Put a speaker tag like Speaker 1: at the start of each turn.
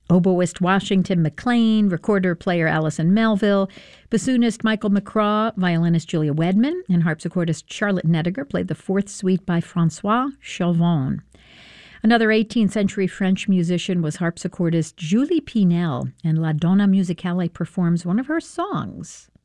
Speaker 1: Oboist Washington McLean, recorder-player Allison Melville, bassoonist Michael McCraw, violinist Julia Wedman, and harpsichordist Charlotte Nediger played the Fourth Suite by Francois Chauvin. Another 18th century French musician was harpsichordist Julie Pinel, and La Donna Musicale performs one of her songs.